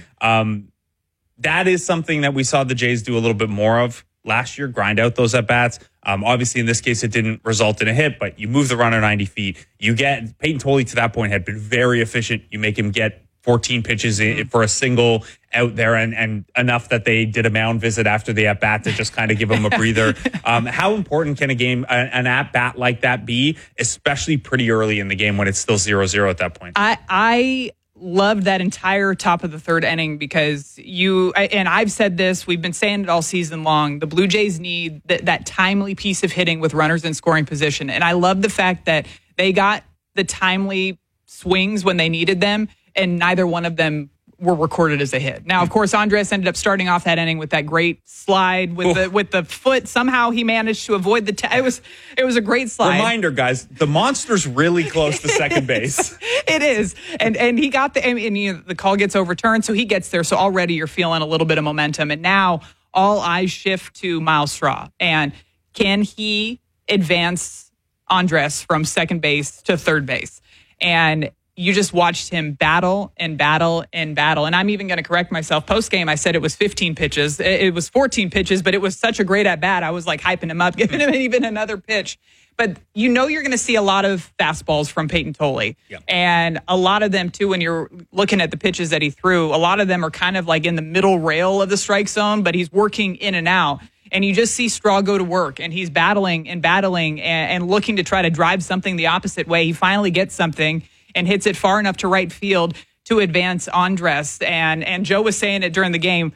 That is something that we saw the Jays do a little bit more of last year, grind out those at-bats. Obviously, in this case, it didn't result in a hit, but you move the runner 90 feet. You get Peyton Tolley to that point had been very efficient. You make him get 14 pitches for a single out there and enough that they did a mound visit after the at-bat to just kind of give him a breather. How important can an at-bat like that be, especially pretty early in the game when it's still 0-0 at that point? I loved that entire top of the third inning because and I've said this, we've been saying it all season long, the Blue Jays need that timely piece of hitting with runners in scoring position. And I love the fact that they got the timely swings when they needed them, and neither one of them were recorded as a hit. Now, of course, Andres ended up starting off that inning with that great slide with the foot. Somehow he managed to avoid it was a great slide. Reminder, guys, the monster's really close to second base. It is. And he got the call gets overturned, so he gets there. So already you're feeling a little bit of momentum. And now all eyes shift to Miles Straw. And can he advance Andres from second base to third base? And you just watched him battle and battle and battle. And I'm even going to correct myself. Post-game, I said it was 15 pitches. It was 14 pitches, but it was such a great at-bat. I was hyping him up, giving him even another pitch. But you're going to see a lot of fastballs from Peyton Tolley. Yep. And a lot of them, too, when you're looking at the pitches that he threw, a lot of them are kind of in the middle rail of the strike zone, but he's working in and out. And you just see Straw go to work, and he's battling and looking to try to drive something the opposite way. He finally gets something and hits it far enough to right field to advance Andres. And Joe was saying it during the game.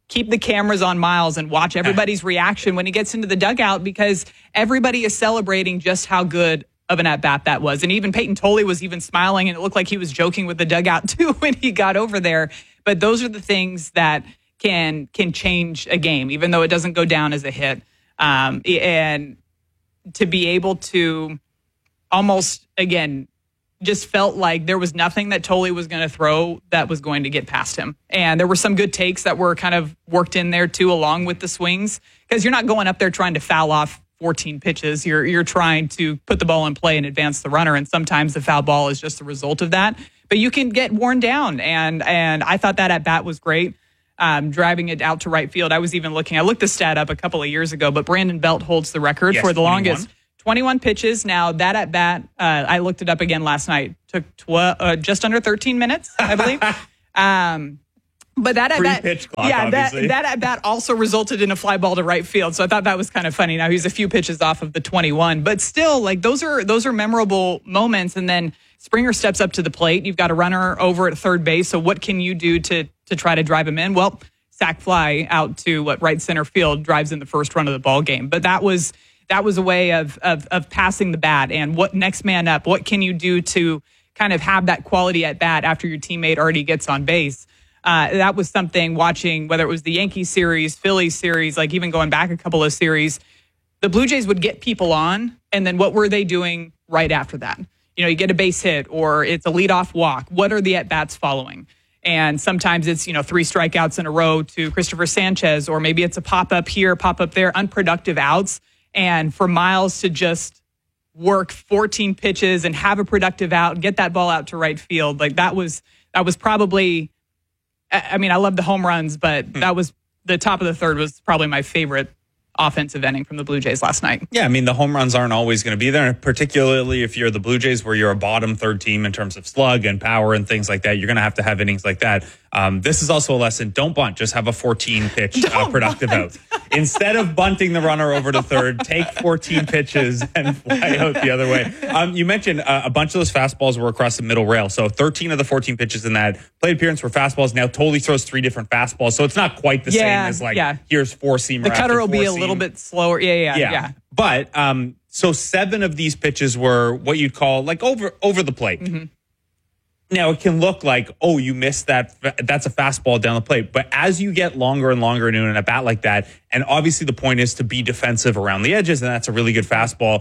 keep the cameras on Miles and watch everybody's reaction when he gets into the dugout, because everybody is celebrating just how good of an at-bat that was. And even Peyton Tolley was even smiling, and it looked like he was joking with the dugout too when he got over there. But those are the things that can change a game, even though it doesn't go down as a hit. And to be able to almost, again, just felt like there was nothing that Tolley was going to throw that was going to get past him. And there were some good takes that were kind of worked in there too, along with the swings, because you're not going up there trying to foul off 14 pitches. You're trying to put the ball in play and advance the runner. And sometimes the foul ball is just a result of that, but you can get worn down. And I thought that at bat was great. Driving it out to right field. I looked the stat up a couple of years ago, but Brandon Belt holds the record for the 21. Longest 21 pitches. Now that at bat, I looked it up again last night, took just under 13 minutes, I believe. But that at bat, pitch clock, obviously. that at bat also resulted in a fly ball to right field. So I thought that was kind of funny. Now he's a few pitches off of the 21, but still, like, those are memorable moments. And then Springer steps up to the plate. You've got a runner over at third base. So what can you do to try to drive him in? Well, sac fly out to right center field, drives in the first run of the ball game. But that was a way of passing the bat, and what next man up. What can you do to kind of have that quality at bat after your teammate already gets on base? That was something, watching whether it was the Yankees series, Phillies series, like even going back a couple of series, the Blue Jays would get people on, and then what were they doing right after that? You get a base hit or it's a leadoff walk. What are the at-bats following? And sometimes it's, 3 strikeouts in a row to Christopher Sanchez, or maybe it's a pop-up here, pop-up there, unproductive outs. And for Miles to just work 14 pitches and have a productive out, get that ball out to right field, like that was probably, I love the home runs, but that was the top of the third was probably my favorite offensive inning from the Blue Jays last night. Yeah, the home runs aren't always going to be there, particularly if you're the Blue Jays, where you're a bottom third team in terms of slug and power and things like that. You're going to have innings like that. This is also a lesson. Don't bunt. Just have a 14-pitch productive out. Instead of bunting the runner over to third, take 14 pitches and fly out the other way. You mentioned a bunch of those fastballs were across the middle rail. So 13 of the 14 pitches in that plate appearance were fastballs. Now Tolley throws 3 different fastballs. So it's not quite the same as here's 4-seamer. The cutter will be a little bit slower. Yeah. But so 7 of these pitches were what you'd call like over the plate. Mm-hmm. Now, it can look like, you missed that. That's a fastball down the plate. But as you get longer and longer into an at-bat like that, and obviously the point is to be defensive around the edges, and that's a really good fastball.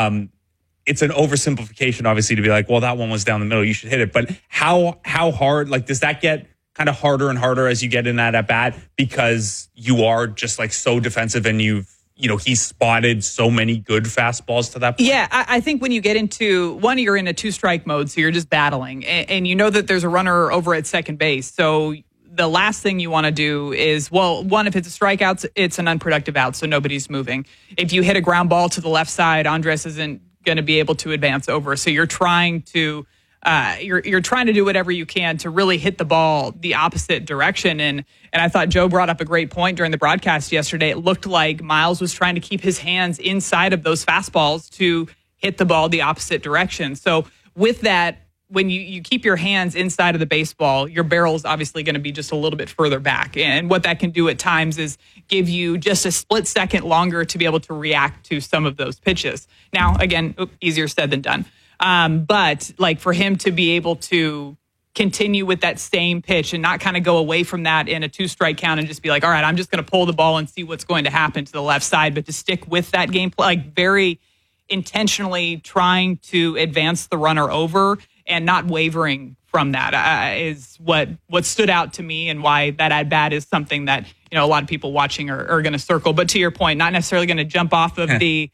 It's an oversimplification, obviously, to be like, well, that one was down the middle, you should hit it. But how hard, like, does that get kind of harder and harder as you get in that at-bat because you are just, like, so defensive and he's spotted so many good fastballs to that point? Yeah, I think when you get into one, you're in a 2-strike mode, so you're just battling. And you know that there's a runner over at second base. So the last thing you want to do is, one, if it's a strikeout, it's an unproductive out, so nobody's moving. If you hit a ground ball to the left side, Andres isn't going to be able to advance over. So you're trying to you're trying to do whatever you can to really hit the ball the opposite direction. And I thought Joe brought up a great point during the broadcast yesterday. It looked like Miles was trying to keep his hands inside of those fastballs to hit the ball the opposite direction. So with that, when you keep your hands inside of the baseball, your barrel is obviously going to be just a little bit further back. And what that can do at times is give you just a split second longer to be able to react to some of those pitches. Now, again, easier said than done. But like for him to be able to continue with that same pitch and not kind of go away from that in a 2-strike count and just be like, all right, I'm just going to pull the ball and see what's going to happen to the left side, but to stick with that game play, like very intentionally trying to advance the runner over and not wavering from that is what stood out to me, and why that at bat is something that, a lot of people watching are going to circle. But to your point, not necessarily going to jump off of the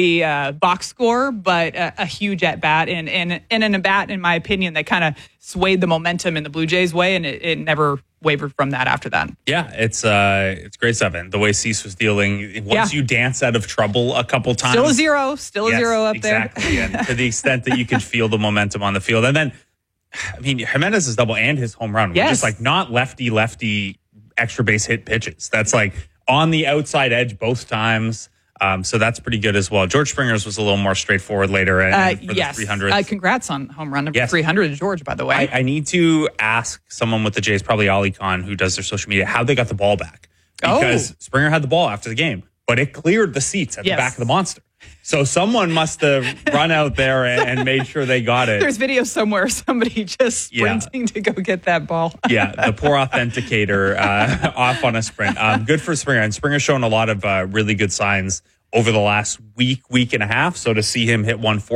box score, but a huge at bat and an at bat, in my opinion, that kind of swayed the momentum in the Blue Jays' way, and it never wavered from that after that. Yeah, it's great stuff. And the way Cease was dealing, once you dance out of trouble a couple times, still a zero up exactly. there. And to the extent that you could feel the momentum on the field, and then Jimenez's double and his home run were just like not lefty extra base hit pitches. That's like on the outside edge both times. So that's pretty good as well. George Springer's was a little more straightforward later for the 300. Congrats on home run number 300, George, by the way. I need to ask someone with the Jays, probably Ali Khan, who does their social media, how they got the ball back. because Springer had the ball after the game, but it cleared the seats at the back of the Monster. So someone must have run out there and made sure they got it. There's video somewhere of somebody just sprinting to go get that ball. Yeah, the poor authenticator off on a sprint. Good for Springer. And Springer's shown a lot of really good signs over the last week and a half. So to see him hit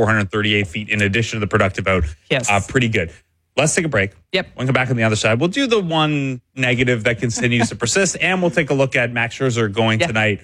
438 feet in addition to the productive out, pretty good. Let's take a break. Yep. We'll come back on the other side. We'll do the one negative that continues to persist, and we'll take a look at Max Scherzer going tonight.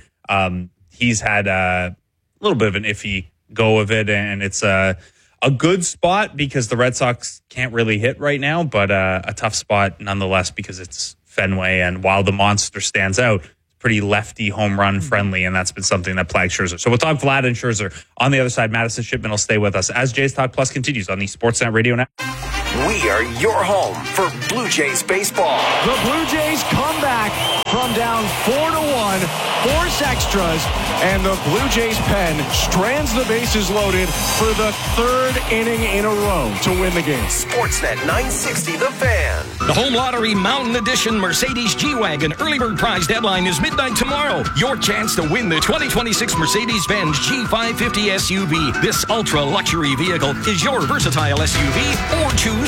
He's had a little bit of an iffy go of it, and it's a good spot because the Red Sox can't really hit right now, but a tough spot nonetheless because it's Fenway, and while the Monster stands out, pretty lefty home run friendly, and that's been something that plagues Scherzer. So we'll talk Vlad and Scherzer on the other side. Madison Shipman will stay with us as Jays Talk Plus continues on the Sportsnet Radio Network. We are your home for Blue Jays baseball. The Blue Jays come back from down 4-1, force extras, and the Blue Jays pen strands the bases loaded for the third inning in a row to win the game. Sportsnet 960, The Fan. The Home Lottery Mountain Edition Mercedes G-Wagon early bird prize deadline is midnight tomorrow. Your chance to win the 2026 Mercedes-Benz G550 SUV. This ultra-luxury vehicle is your versatile SUV, or choose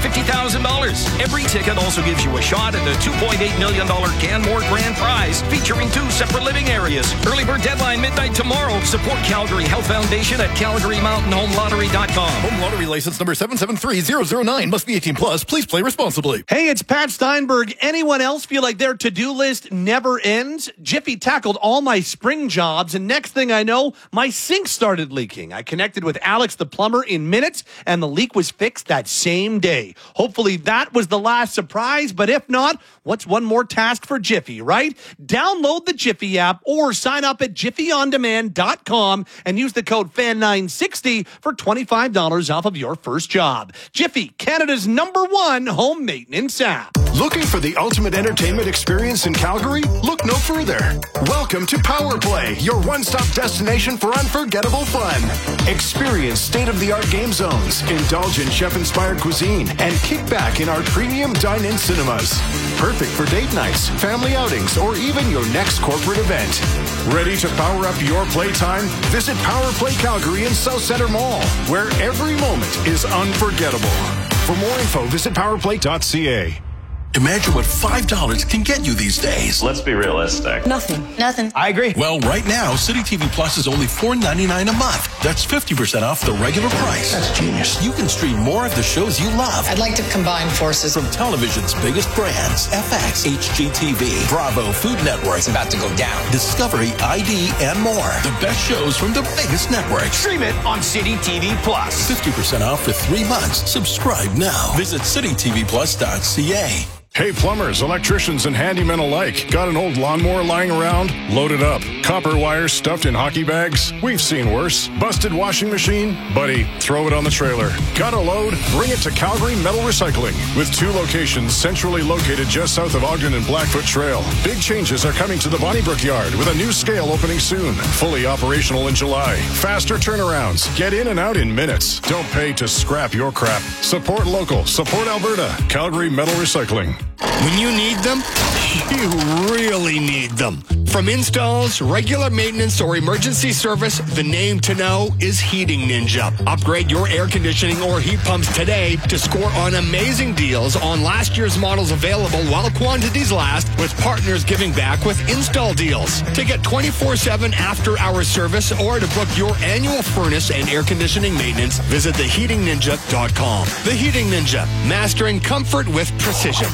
$250,000. Every ticket also gives you a shot at the $2.8 million Canmore Grand Prize, featuring 2 separate living areas. Early bird deadline midnight tomorrow. Support Calgary Health Foundation at CalgaryMountainHomeLottery.com. Home Lottery license number 773009. Must be 18 plus. Please play responsibly. Hey, it's Pat Steinberg. Anyone else feel like their to-do list never ends? Jiffy tackled all my spring jobs, and next thing I know, my sink started leaking. I connected with Alex the plumber in minutes, and the leak was fixed that same day. Hopefully that was the last surprise, but if not, what's one more task for Jiffy, right? Download the Jiffy app or sign up at jiffyondemand.com and use the code FAN960 for $25 off of your first job. Jiffy, Canada's #1 home maintenance app. Looking for the ultimate entertainment experience in Calgary? Look no further. Welcome to Power Play, your one-stop destination for unforgettable fun. Experience state-of-the-art game zones, indulge in chef-inspired cuisine, and kick back in our premium dine-in cinemas. Perfect for date nights, family outings, or even your next corporate event. Ready to power up your playtime? Visit Power Play Calgary in South Center Mall, where every moment is unforgettable. For more info, visit powerplay.ca. Imagine what $5 can get you these days. Let's be realistic. Nothing. I agree. Well, right now, City TV Plus is only $4.99 a month. That's 50% off the regular price. That's genius. You can stream more of the shows you love. I'd like to combine forces. From television's biggest brands, FX, HGTV, Bravo, Food Network. It's about to go down. Discovery, ID, and more. The best shows from the biggest networks. Stream it on City TV Plus. 50% off for 3 months. Subscribe now. Visit citytvplus.ca. Hey, plumbers, electricians, and handymen alike. Got an old lawnmower lying around? Load it up. Copper wire stuffed in hockey bags? We've seen worse. Busted washing machine? Buddy, throw it on the trailer. Got a load? Bring it to Calgary Metal Recycling. With 2 locations centrally located just south of Ogden and Blackfoot Trail. Big changes are coming to the Bonnybrook Yard with a new scale opening soon. Fully operational in July. Faster turnarounds. Get in and out in minutes. Don't pay to scrap your crap. Support local. Support Alberta. Calgary Metal Recycling. When you need them, you really need them. From installs, regular maintenance, or emergency service, the name to know is Heating Ninja. Upgrade your air conditioning or heat pumps today to score on amazing deals on last year's models available while quantities last, with partners giving back with install deals. To get 24/7 after-hour service or to book your annual furnace and air conditioning maintenance, visit theheatingninja.com. The Heating Ninja, mastering comfort with precision.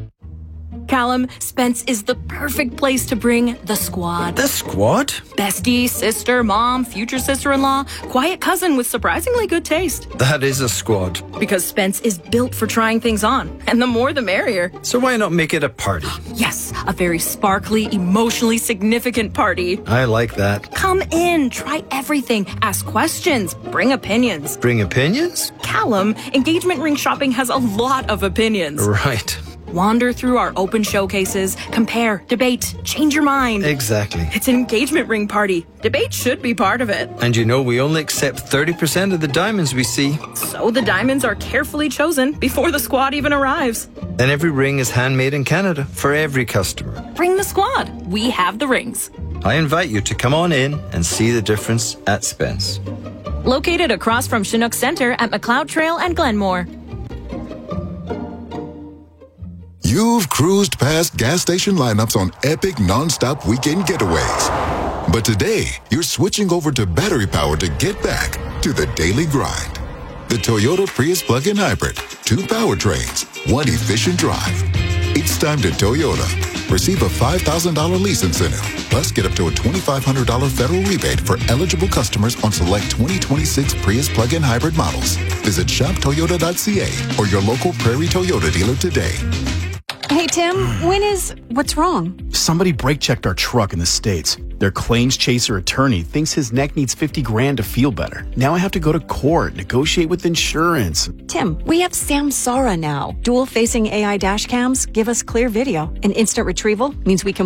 Callum, Spence is the perfect place to bring the squad. The squad? Bestie, sister, mom, future sister-in-law, quiet cousin with surprisingly good taste. That is a squad. Because Spence is built for trying things on, and the more the merrier. So why not make it a party? Yes, a very sparkly, emotionally significant party. I like that. Come in, try everything, ask questions, bring opinions. Bring opinions? Callum, engagement ring shopping has a lot of opinions. Right. Wander through our open showcases, compare, debate, change your mind. Exactly. It's an engagement ring party. Debate should be part of it. And we only accept 30% of the diamonds we see. So the diamonds are carefully chosen before the squad even arrives. And every ring is handmade in Canada for every customer. Bring the squad. We have the rings. I invite you to come on in and see the difference at Spence. Located across from Chinook Center at McLeod Trail and Glenmore. You've cruised past gas station lineups on epic non-stop weekend getaways. But today, you're switching over to battery power to get back to the daily grind. The Toyota Prius plug-in hybrid. 2 powertrains, 1 efficient drive. It's time to Toyota. Receive a $5,000 lease incentive, plus get up to a $2,500 federal rebate for eligible customers on select 2026 Prius plug-in hybrid models. Visit shoptoyota.ca or your local Prairie Toyota dealer today. Hey, Tim, what's wrong? Somebody brake checked our truck in the States. Their claims chaser attorney thinks his neck needs $50,000 to feel better. Now I have to go to court, negotiate with insurance. Tim, we have Samsara now. Dual-facing AI dash cams give us clear video, and instant retrieval means we can